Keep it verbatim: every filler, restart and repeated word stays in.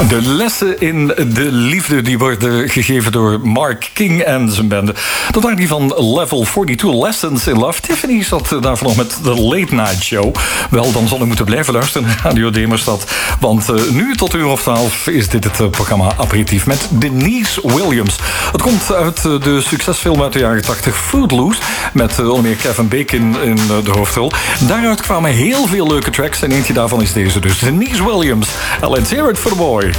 De lessen in de liefde die worden gegeven door Mark King en zijn bende. Dat waren die van Level tweeënveertig, Lessons in Love. Tiffany zat daarvan nog met de Late Night Show. Wel, dan zal ik moeten blijven luisteren naar Radio Demerstad. Want uh, nu tot uur of twaalf is dit het uh, programma Aperitief met Denise Williams. Het komt uit uh, de succesfilm uit de jaren tachtig Footloose. Met uh, onder meer Kevin Bacon in uh, de hoofdrol. Daaruit kwamen heel veel leuke tracks en eentje daarvan is deze dus. Denise Williams. And let's hear it for the boys.